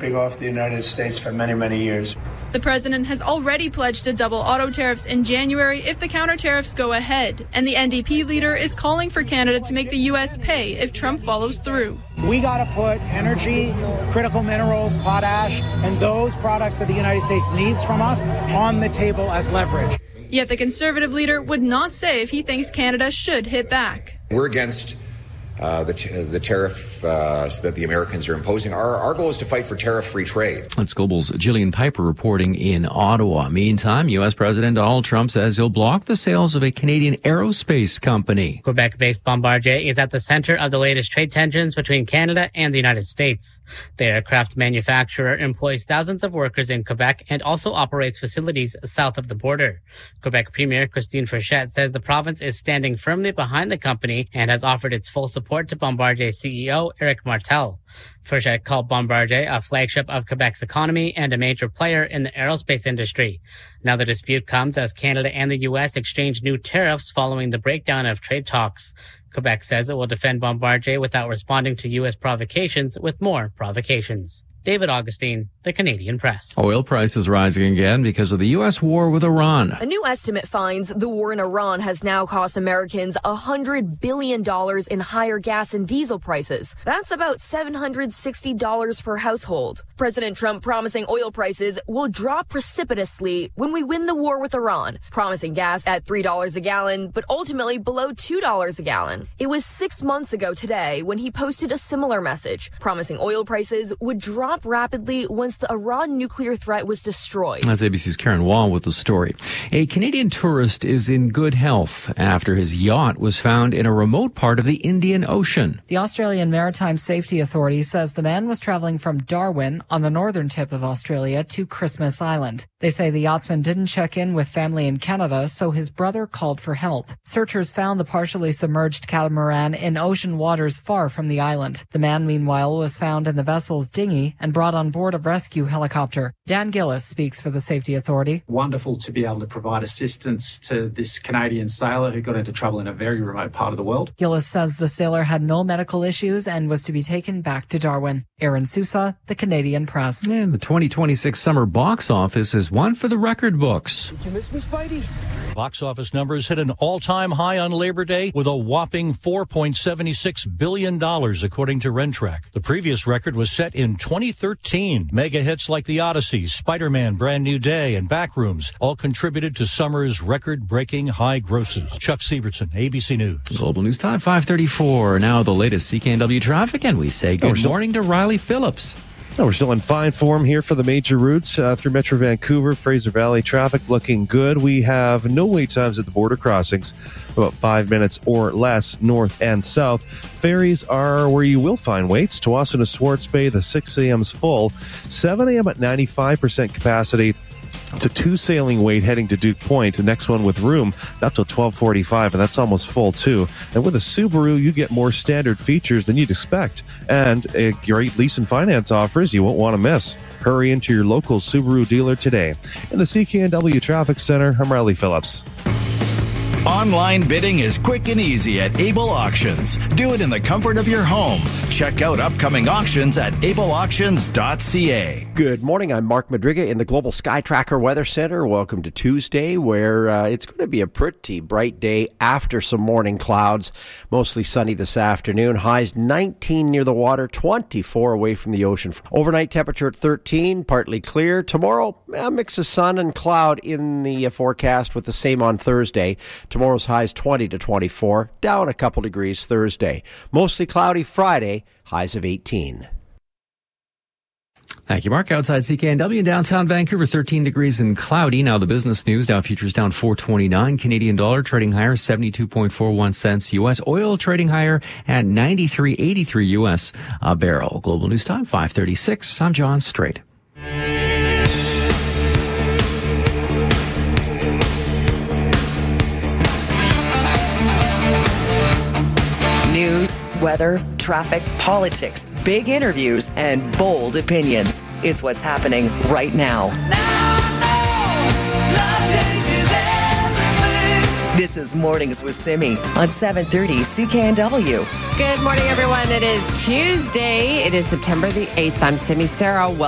ripping off the United States for many, many years. The president has already pledged to double auto tariffs in January if the counter tariffs go ahead. And the NDP leader is calling for Canada to make the U.S. pay if Trump follows through. We got to put energy, critical minerals, potash, and those products that the United States needs from us on the table as leverage. Yet the Conservative leader would not say if he thinks Canada should hit back. We're against the tariff that the Americans are imposing. Our goal is to fight for tariff-free trade. That's Global's Jillian Piper reporting in Ottawa. Meantime, U.S. President Donald Trump says he'll block the sales of a Canadian aerospace company. Quebec-based Bombardier is at the center of the latest trade tensions between Canada and the United States. The aircraft manufacturer employs thousands of workers in Quebec and also operates facilities south of the border. Quebec Premier Christine Frechette says the province is standing firmly behind the company and has offered its full support to Bombardier CEO Éric Martel. Frechette called Bombardier a flagship of Quebec's economy and a major player in the aerospace industry. Now the dispute comes as Canada and the U.S. exchange new tariffs following the breakdown of trade talks. Quebec says it will defend Bombardier without responding to U.S. provocations with more provocations. David Augustine, The Canadian Press. Oil prices rising again because of the U.S. war with Iran. A new estimate finds the war in Iran has now cost Americans $100 billion in higher gas and diesel prices. That's about $760 per household. President Trump promising oil prices will drop precipitously when we win the war with Iran, promising gas at $3 a gallon, but ultimately below $2 a gallon. It was 6 months ago today when he posted a similar message, promising oil prices would drop rapidly once the Iran nuclear threat was destroyed. That's ABC's Karen Wall with the story. A Canadian tourist is in good health after his yacht was found in a remote part of the Indian Ocean. The Australian Maritime Safety Authority says the man was traveling from Darwin on the northern tip of Australia to Christmas Island. They say the yachtsman didn't check in with family in Canada, so his brother called for help. Searchers found the partially submerged catamaran in ocean waters far from the island. The man, meanwhile, was found in the vessel's dinghy and brought on board a rescue helicopter. Dan Gillis speaks for the Safety Authority. Wonderful to be able to provide assistance to this Canadian sailor who got into trouble in a very remote part of the world. Gillis says the sailor had no medical issues and was to be taken back to Darwin. Aaron Sousa, The Canadian Press. And the 2026 summer box office is one for the record books. Did you miss me, Spidey? Box office numbers hit an all-time high on Labor Day with a whopping $4.76 billion, according to Rentrack. The previous record was set in 2013. Mega hits like The Odyssey, Spider-Man, Brand New Day, and Backrooms all contributed to summer's record-breaking high grosses. Chuck Severson, ABC News. Global News Time, 5:34. Now the latest CKNW traffic, and we say good morning to Riley Phillips. No, we're still in fine form here for the major routes through Metro Vancouver. Fraser Valley traffic looking good. We have no wait times at the border crossings, about 5 minutes or less north and south. Ferries are where you will find waits. Tsawwassen to Swartz Bay, the 6 a.m.'s full. 7 a.m. at 95% capacity. It's a 2 sailing wait heading to Duke Point. The next one with room, not till 12:45, and that's almost full too. And with a Subaru, you get more standard features than you'd expect. And a great lease and finance offers you won't want to miss. Hurry into your local Subaru dealer today. In the CKNW Traffic Center, I'm Riley Phillips. Online bidding is quick and easy at Able Auctions. Do it in the comfort of your home. Check out upcoming auctions at ableauctions.ca. Good morning. I'm Mark Madriga in the Global Sky Tracker Weather Center. Welcome to Tuesday, where it's going to be a pretty bright day after some morning clouds. Mostly sunny this afternoon. Highs 19 near the water, 24 away from the ocean. Overnight temperature at 13, partly clear. Tomorrow, a mix of sun and cloud in the forecast, with the same on Thursday. Tomorrow's highs 20 to 24, down a couple degrees Thursday. Mostly cloudy Friday, highs of 18. Thank you, Mark. Outside CKNW in downtown Vancouver, 13 degrees and cloudy. Now the business news. Dow futures down 4.29. Canadian dollar trading higher, 72.41 cents U.S. Oil trading higher at 93.83 U.S. a barrel. Global News Time, 5:36. I'm John Strait. News, weather, traffic, politics, big interviews, and bold opinions. It's what's happening right now. This is Mornings with Simi on 730 CKNW. Good morning, everyone. It is Tuesday. It is September the 8th. I'm Simi Sarah.